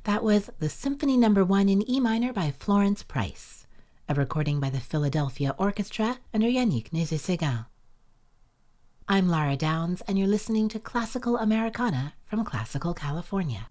That was the Symphony No. 1 in E minor by Florence Price, a recording by the Philadelphia Orchestra under Yannick Nézet-Séguin. I'm Lara Downs, and you're listening to Classical Americana from Classical California.